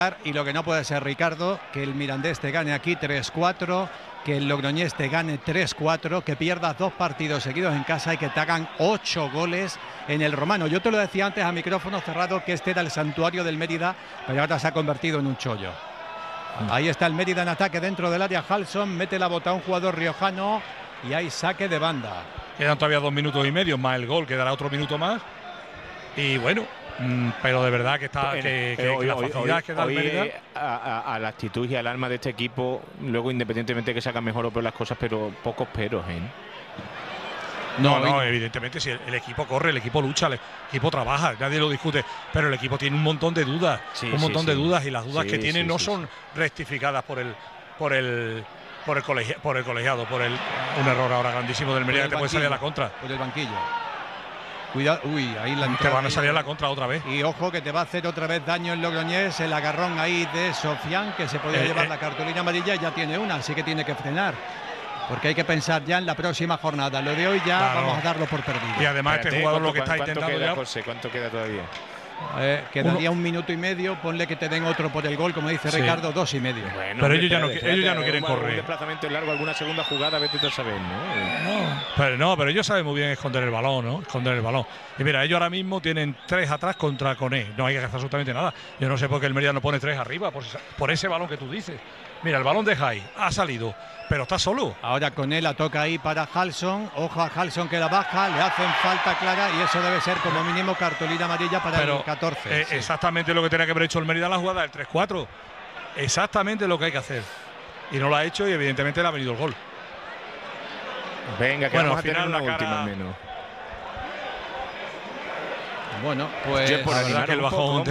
Y lo que no puede ser, Ricardo, que el Mirandés te gane aquí 3-4, que el Logroñés te gane 3-4, que pierdas 2 partidos seguidos en casa y que te hagan 8 goles en el Romano. Yo te lo decía antes a micrófono cerrado que este era el santuario del Mérida, pero ahora se ha convertido en un chollo. Ahí está el Mérida en ataque dentro del área. Halson mete la bota a un jugador riojano y hay saque de banda. Quedan todavía 2 minutos y medio más el gol, quedará otro minuto más. Y bueno, pero de verdad que está que la facilidad que da el Mérida a la actitud y al alma de este equipo, luego independientemente que sacan mejor o peor las cosas, pero pocos peros, ¿eh? No, evidentemente si el equipo corre, el equipo lucha, el equipo trabaja, nadie lo discute, pero el equipo tiene un montón de dudas, de dudas, y las dudas que tiene no son rectificadas por el colegiado, un error ahora grandísimo del Mérida que te puede salir a la contra. Por el banquillo. Cuidado, ahí la te van a salir a la contra otra vez. Y ojo que te va a hacer otra vez daño el Logroñés, el agarrón ahí de Sofián, que se podía llevar la cartulina amarilla, ya tiene una, así que tiene que frenar. Porque hay que pensar ya en la próxima jornada. Lo de hoy ya vamos a darlo por perdido. Y además este jugador lo que está intentando ya… José, ¿cuánto queda todavía? Quedaría 1 minuto y medio, ponle que te den otro por el gol, como dice Ricardo, 2 y medio. Bueno, pero ellos ya no quieren correr. Un desplazamiento largo, alguna segunda jugada, vete tú a saber, pero ellos saben muy bien esconder el balón, ¿no? Esconder el balón. Y mira, ellos ahora mismo tienen 3 atrás contra Coné. No hay que hacer absolutamente nada. Yo no sé por qué el Mérida no pone 3 arriba, por ese balón que tú dices. Mira, el balón de Jai ha salido, pero está solo. Ahora con él la toca ahí para Halson. Ojo a Halson que la baja, le hacen falta clara y eso debe ser como mínimo cartulina amarilla para el 14. Exactamente lo que tenía que haber hecho el Mérida en la jugada, el 3-4. Exactamente lo que hay que hacer. Y no lo ha hecho y evidentemente le ha venido el gol. Venga, que vamos a tener una última al menos. Bueno, pues la verdad que el bajón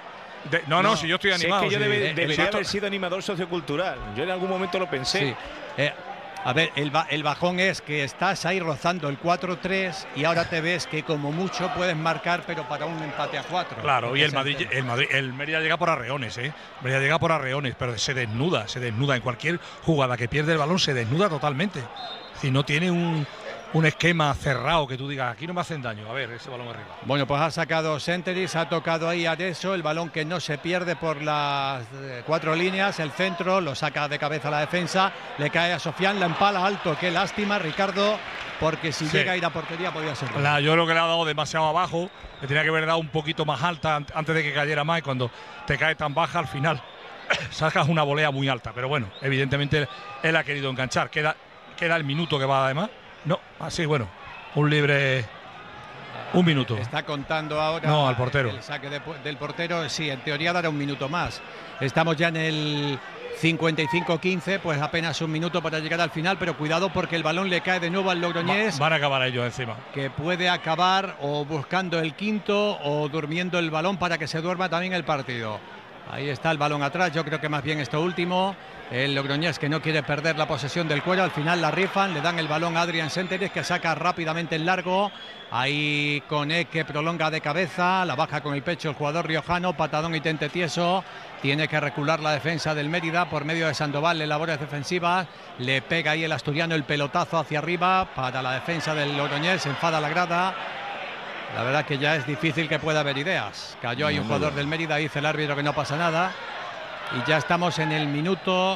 si yo estoy animado. Si es que yo debería haber sido animador sociocultural. Yo en algún momento lo pensé. Sí. A ver, el bajón es que estás ahí rozando el 4-3 y ahora te ves que como mucho puedes marcar, pero para un empate a 4. Claro, y el Mérida llega por arreones, ¿eh? Mérida llega por arreones, pero se desnuda en cualquier jugada que pierde el balón, se desnuda totalmente. Si no tiene un esquema cerrado que tú digas, aquí no me hacen daño. A ver, ese balón arriba. Bueno, pues ha sacado Senteris, ha tocado ahí a Adeso, el balón que no se pierde por las 4 líneas, el centro, lo saca de cabeza la defensa, le cae a Sofián, la empala alto, qué lástima, Ricardo, porque si llega a ir a portería podía ser. Yo creo que le ha dado demasiado abajo, le tenía que haber dado un poquito más alta antes de que cayera más, y cuando te cae tan baja al final sacas una volea muy alta, pero bueno, evidentemente él ha querido enganchar, queda el minuto que va además. No, así bueno, un libre, 1 minuto. Está contando ahora al portero. El saque del portero, sí, en teoría dará 1 minuto más. Estamos ya en el 55-15, pues apenas 1 minuto para llegar al final, pero cuidado porque el balón le cae de nuevo al Logroñés. Van a acabar ellos encima. Que puede acabar o buscando el quinto o durmiendo el balón para que se duerma también el partido. Ahí está el balón atrás, yo creo que más bien esto último. El Logroñés que no quiere perder la posesión del cuero, al final la rifan, le dan el balón a Adrián Senteres que saca rápidamente el largo. Ahí Coné que prolonga de cabeza, la baja con el pecho el jugador riojano, patadón y tente tieso. Tiene que recular la defensa del Mérida por medio de Sandoval en labores defensivas. Le pega ahí el asturiano el pelotazo hacia arriba para la defensa del Logroñés, se enfada la grada. La verdad que ya es difícil que pueda haber ideas. Cayó ahí un jugador del Mérida, dice el árbitro que no pasa nada. Y ya estamos en el minuto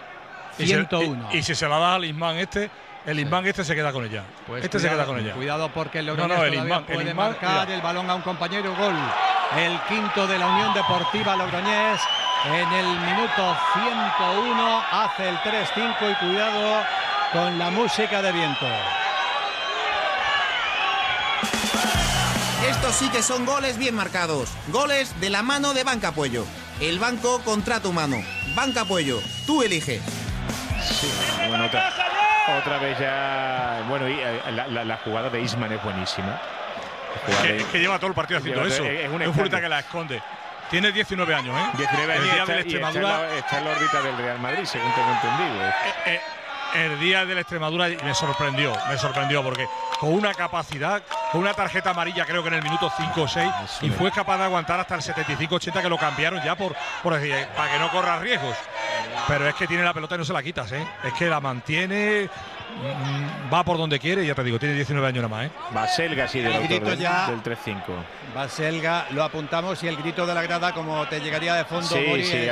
101. Y si se la da al Ismán el Ismán se queda con ella. Pues se queda con ella. Cuidado porque el Logroñés puede marcar el balón a un compañero. Gol. El quinto de la Unión Deportiva Logroñés. En el minuto 101 hace el 3-5 y cuidado con la música de viento. Estos sí que son goles bien marcados. Goles de la mano de Banca Puello. El banco contra tu mano. Banca Puello, tú eliges. Sí, bueno, otra vez ya. Bueno, y la jugada de Isman es buenísima. Es que lleva todo el partido haciendo eso. Es un futbolista que la esconde. Tiene 19 años, ¿eh? 19 años. Está en la órbita del Real Madrid, según tengo entendido. El día del Extremadura me sorprendió porque con una capacidad, con una tarjeta amarilla creo que en el minuto 5 o 6 y fue capaz de aguantar hasta el 75-80 que lo cambiaron ya por decir, para que no corra riesgos. Pero es que tiene la pelota y no se la quitas, ¿eh? Es que la mantiene va por donde quiere, ya te digo, tiene 19 años nada más. Baselga, sí, del autor del 3-5. Baselga, lo apuntamos, y el grito de la grada, como te llegaría de fondo, sí, Mori, sí.